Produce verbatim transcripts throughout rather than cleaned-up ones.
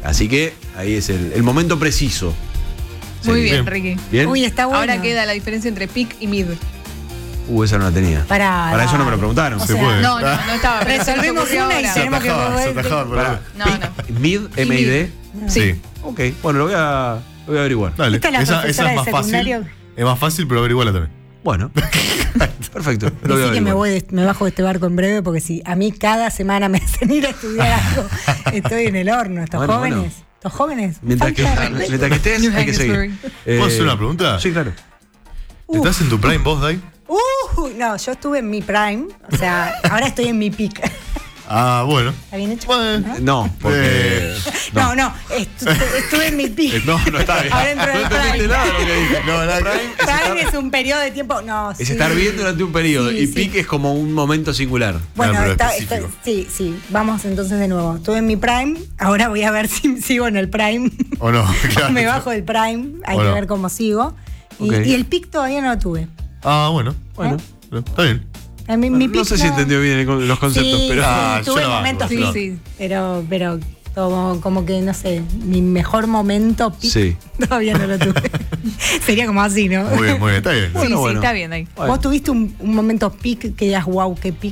Así que ahí es el, el momento preciso. Muy Sí. bien, Bien. Ricky. ¿Bien? Uy, está bueno. Ahora queda la diferencia entre peak y mid. Uh, esa no la tenía. Pará, Para eso no me lo dale. preguntaron. O Se sea, puede. No, no, no estaba. pero se nos Resolvemos ocurrió una y ahora. Se tenemos que atajaba, se volver- atajaba, pero- Pará, No, pic, no. Mid, M I D. Sí. Ok, bueno, lo voy a, lo voy a averiguar. Dale. ¿Viste la Esa, profesora esa es de más fácil. secundario? Es más fácil, pero averiguala también. Bueno, perfecto. Lo voy a Decí que me, averiguar. voy de- me bajo de este barco en breve porque si a mí cada semana me hacen ir a estudiar algo, estoy en el horno. Estos Bueno, jóvenes, bueno. estos jóvenes. Mientras que, falta de respeto. mientras que estés, New hay que seguir. Haggensbury. ¿Puedo hacer una pregunta? Sí, claro. ¿Estás en tu prime vos, Dai? Uh, no, yo estuve en mi prime, o sea, ahora estoy en mi peak. Ah, bueno. ¿Está bien hecho? Bueno. No, porque. Eh, No, no, estu- estuve en mi Eh, peak. No, no está bien. Ahora entro no en el entendiste prime. nada de lo que dije. No, nada que- Prime es estar, Prime es un periodo de tiempo. No, es sí. estar bien durante un periodo. Sí, y sí. peak es como un momento singular. Bueno, Claro, pero está- específico. está- sí, sí. Vamos entonces de nuevo. Estuve en mi prime, ahora voy a ver si sigo en el prime. ¿O no? Claro. Me bajo del prime, hay Bueno. que ver cómo sigo. Y, Ok. y el pic todavía no lo tuve. Ah, bueno. Bueno. Está bien. A mí- mi no pic sé si entendió bien el- los conceptos, Sí, pero. sí, Ah, yo tuve la banco, momentos yo Sí, la- sí. pero, pero como, como que, no sé, mi mejor momento pic Sí. todavía no lo tuve. Sería como así, ¿no? Muy bien, muy bien. Está bien. Sí, Bueno, sí, bueno. está bien ahí. Bueno. ¿Vos tuviste un, un momento pic que digas, wow, qué pic?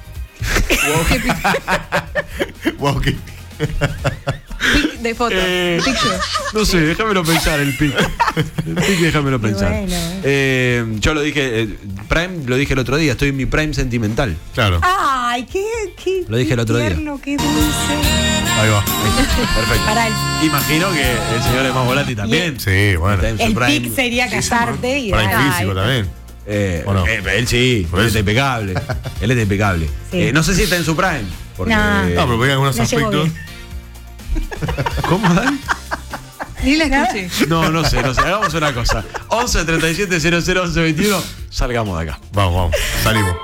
Wow, qué- Pic de foto. Eh, Picture. No sé, déjamelo pensar el pic. El pic, déjamelo Qué pensar. bueno, eh. Eh, yo lo dije, eh, Prime, lo dije el otro día, estoy en mi Prime sentimental. Claro. Ay, qué, qué Lo dije el qué otro día. tierno, qué dulce. Ahí va. Perfecto. Para el, Imagino que el señor Emma Volati también. Sí, bueno. Está en su el Prime. pic sería casarte y Prime ay, físico también. Eh, ¿O no? eh, él sí, Por él eso. está impecable. Él está impecable. Sí. Eh, no sé si está en su Prime. Porque, No. No, pero hay algunos No llegó aspectos. bien. ¿Cómo, Dan? Ni la escuché. No, no sé, no sé. Hagamos una cosa. once treinta y siete cero cero once veintiuno. Salgamos de acá. Vamos, vamos. Salimos.